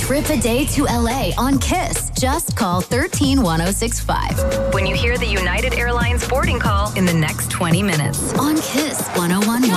trip a day to LA on Kiss. Just call 131065 when you hear the United Airlines boarding call in the next 20 minutes on Kiss 1011.